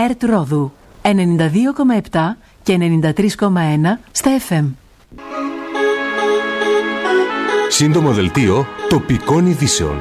ΕΡΤ Ρόδου 92,7 και 93,1 στα FM. Σύντομο δελτίο τοπικών ειδήσεων.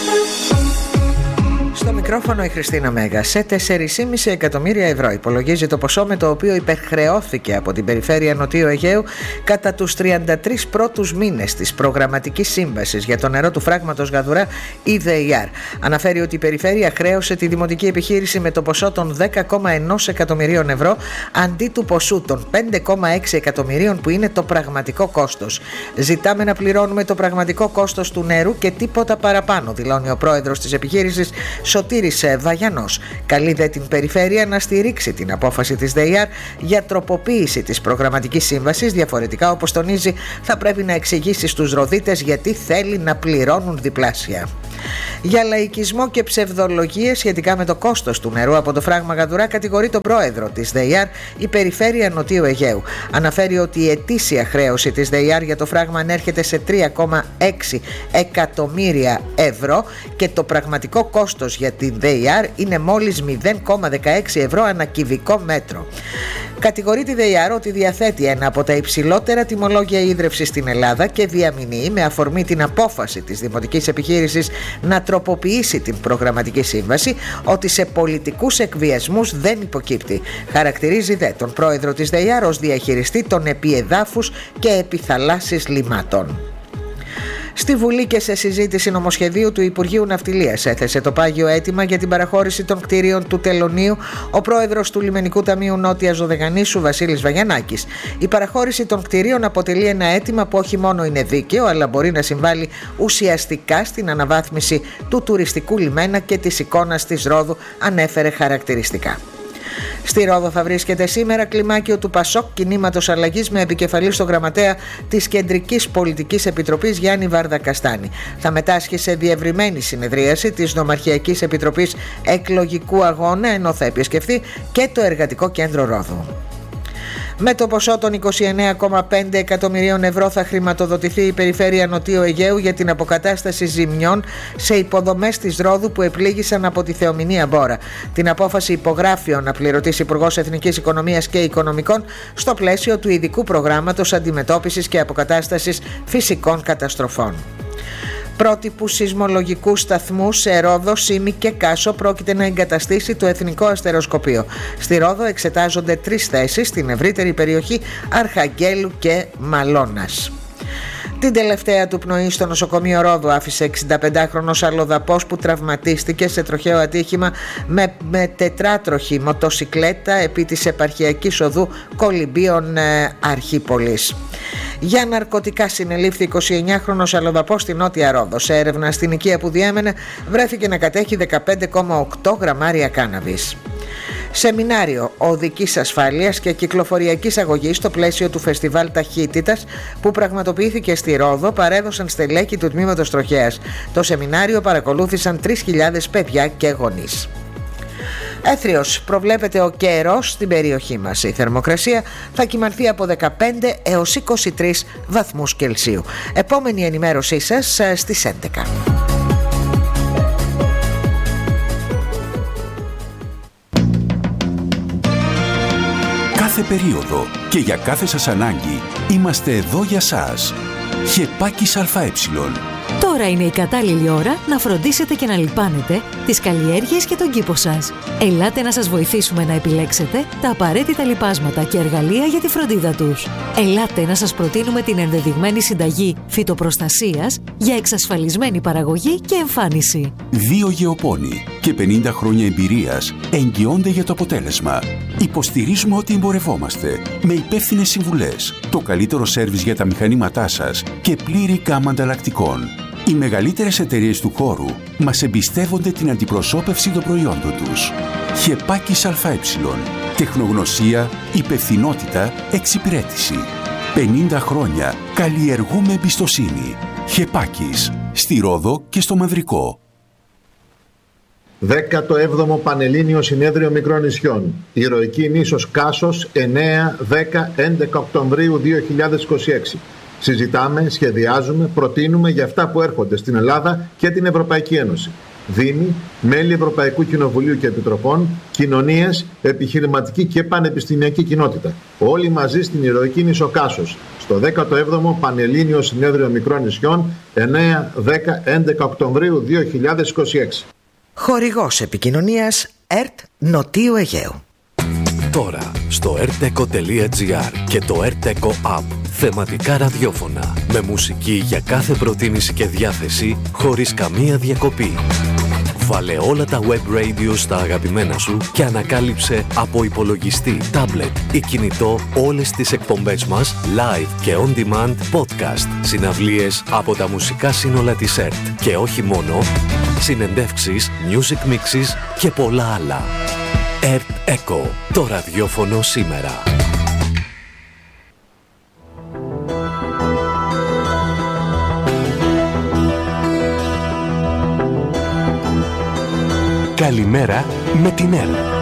Στο μικρόφωνο η Χριστίνα Μέγα. Σε 4,5 εκατομμύρια ευρώ υπολογίζει το ποσό με το οποίο υπερχρεώθηκε από την περιφέρεια Νοτίου Αιγαίου κατά τους 33 πρώτους μήνες της προγραμματικής σύμβασης για το νερό του φράγματος Γαδουρά ΙΔΕΙΑΡ. Αναφέρει ότι η περιφέρεια χρέωσε τη δημοτική επιχείρηση με το ποσό των 10,1 εκατομμυρίων ευρώ αντί του ποσού των 5,6 εκατομμυρίων που είναι το πραγματικό κόστος. Ζητάμε να πληρώνουμε το πραγματικό κόστος του νερού και τίποτα παραπάνω, δηλώνει ο πρόεδρος της επιχείρησης Σωτήρης Βαγιανός. Καλεί δε την περιφέρεια να στηρίξει την απόφαση της ΔΕΙΑΡ για τροποποίηση της προγραμματικής σύμβασης. Διαφορετικά, όπως τονίζει, θα πρέπει να εξηγήσει στους ροδίτες γιατί θέλει να πληρώνουν διπλάσια. Για λαϊκισμό και ψευδολογίες σχετικά με το κόστος του νερού από το φράγμα Γαδουρά κατηγορεί τον πρόεδρο της ΔΕΙΑΡ η περιφέρεια Νοτίου Αιγαίου. Αναφέρει ότι η ετήσια χρέωση της ΔΕΙΑΡ για το φράγμα ανέρχεται σε 3,6 εκατομμύρια ευρώ και το πραγματικό κόστος για την ΔΕΙΑΡ είναι μόλις 0,16 ευρώ ανά κυβικό μέτρο. Κατηγορεί τη ΔΕΙΑΡ ότι διαθέτει ένα από τα υψηλότερα τιμολόγια ίδρευσης στην Ελλάδα και διαμηνύει με αφορμή την απόφαση της δημοτικής επιχείρησης να τροποποιήσει την προγραμματική σύμβαση ότι σε πολιτικούς εκβιασμούς δεν υποκύπτει. Χαρακτηρίζει δε τον πρόεδρο της ΔΕΙΑΡ ως διαχειριστή των επιεδάφους και επιθαλάσσης λιμάτων. Στη Βουλή και σε συζήτηση νομοσχεδίου του Υπουργείου Ναυτιλίας έθεσε το πάγιο αίτημα για την παραχώρηση των κτηρίων του Τελωνείου ο πρόεδρος του Λιμενικού Ταμείου Νότιας Οδεγανήσου Βασίλης Βαγιανάκης. Η παραχώρηση των κτηρίων αποτελεί ένα αίτημα που όχι μόνο είναι δίκαιο, αλλά μπορεί να συμβάλλει ουσιαστικά στην αναβάθμιση του τουριστικού λιμένα και της εικόνας της Ρόδου, ανέφερε χαρακτηριστικά. Στη Ρόδο θα βρίσκεται σήμερα κλιμάκιο του ΠΑΣΟΚ Κινήματος Αλλαγής με επικεφαλή στο γραμματέα της Κεντρικής Πολιτικής Επιτροπής Γιάννη Βαρδακαστάνη. Θα μετάσχει σε διευρυμένη συνεδρίαση της Νομαρχιακής Επιτροπής Εκλογικού Αγώνα, ενώ θα επισκεφθεί και το Εργατικό Κέντρο Ρόδου. Με το ποσό των 29,5 εκατομμυρίων ευρώ θα χρηματοδοτηθεί η περιφέρεια Νοτίου Αιγαίου για την αποκατάσταση ζημιών σε υποδομές της Ρόδου που επλήγησαν από τη θεομηνία Μπόρα. Την απόφαση υπογράφει ο αναπληρωτής Υπουργός Εθνικής Οικονομίας και Οικονομικών στο πλαίσιο του ειδικού προγράμματος αντιμετώπισης και αποκατάστασης φυσικών καταστροφών. Πρότυπους σεισμολογικού σταθμού σε Ρόδο, Σίμη και Κάσο πρόκειται να εγκαταστήσει το Εθνικό Αστεροσκοπείο. Στη Ρόδο εξετάζονται 3 θέσεις στην ευρύτερη περιοχή Αρχαγγέλου και Μαλώνας. Την τελευταία του πνοή στο νοσοκομείο Ρόδου άφησε 65χρονος αλλοδαπός που τραυματίστηκε σε τροχαίο ατύχημα με τετράτροχη μοτοσικλέτα επί της επαρχιακής οδού Κολυμπίων Αρχίπολης. Για ναρκωτικά συνελήφθη 29χρονος αλλοδαπός στη Νότια Ρόδο. Σε έρευνα στην οικία που διέμενε βρέθηκε να κατέχει 15,8 γραμμάρια κάναβης. Σεμινάριο οδικής ασφάλειας και κυκλοφοριακής αγωγής στο πλαίσιο του Φεστιβάλ Ταχύτητας που πραγματοποιήθηκε στη Ρόδο παρέδωσαν στελέχη του τμήματος τροχέας. Το σεμινάριο παρακολούθησαν 3.000 παιδιά και γονείς. Έθριος προβλέπεται ο καιρός στην περιοχή μας. Η θερμοκρασία θα κυμανθεί από 15 έως 23 βαθμούς Κελσίου. Επόμενη ενημέρωσή σας στις 11. Κάθε περίοδο και για κάθε σας ανάγκη είμαστε εδώ για σας. Χεπάκης ΑΕ. Τώρα είναι η κατάλληλη ώρα να φροντίσετε και να λιπάνετε τις καλλιέργειες και τον κήπο σας. Ελάτε να σας βοηθήσουμε να επιλέξετε τα απαραίτητα λιπάσματα και εργαλεία για τη φροντίδα τους. Ελάτε να σας προτείνουμε την ενδεδειγμένη συνταγή φυτοπροστασίας για εξασφαλισμένη παραγωγή και εμφάνιση. 2 γεωπόνοι και 50 χρόνια εμπειρίας εγγυώνται για το αποτέλεσμα. Υποστηρίζουμε ότι εμπορευόμαστε με υπεύθυνες συμβουλές, το καλύτερο σέρβις για τα μηχανήματά σας και πλήρη γάμα ανταλλακτικών. Οι μεγαλύτερες εταιρείες του χώρου μας εμπιστεύονται την αντιπροσώπευση των προϊόντων τους. Χεπάκης ΑΕ. Τεχνογνωσία, υπευθυνότητα, εξυπηρέτηση. 50 χρόνια καλλιεργούμε εμπιστοσύνη. Χεπάκης, στη Ρόδο και στο Μαυρικό. 17ο Πανελλήνιο Συνέδριο Μικρών Νησιών. Ηρωική νήσος Κάσος, 9, 10, 11 Οκτωβρίου 2026. Συζητάμε, σχεδιάζουμε, προτείνουμε για αυτά που έρχονται στην Ελλάδα και την Ευρωπαϊκή Ένωση. δήμοι, μέλη Ευρωπαϊκού Κοινοβουλίου και Επιτροπών, κοινωνίες, επιχειρηματική και πανεπιστημιακή κοινότητα. Όλοι μαζί στην ηρωική νήσο Κάσος, στο 17ο Πανελλήνιο Συνέδριο Μικρών Νησιών, 9, 10, 11 Οκτωβρίου 2026. Χορηγός επικοινωνίας ΕΡΤ Νοτίου Αιγαίου. Τώρα στο erteco.gr και το Erteco App. Θεματικά ραδιόφωνα με μουσική για κάθε προτίμηση και διάθεση χωρίς καμία διακοπή. Βάλε όλα τα web radio στα αγαπημένα σου και ανακάλυψε από υπολογιστή, τάμπλετ ή κινητό όλες τις εκπομπές μας live και on demand podcast, συναυλίες από τα μουσικά σύνολα της ΕΡΤ και όχι μόνο, συνεντεύξεις, music mixes και πολλά άλλα. ΕΡΤ Echo, το ραδιόφωνο σήμερα. Καλημέρα με την ΕΡΤ.